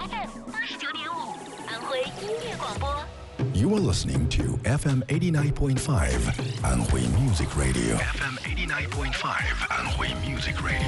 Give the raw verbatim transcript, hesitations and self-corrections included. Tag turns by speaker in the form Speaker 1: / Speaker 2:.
Speaker 1: F M 八十九点五，安徽音乐广播。
Speaker 2: You are listening to F M eighty-nine point five 安徽 Music Radio. F M eighty-nine point five 安徽 Music Radio.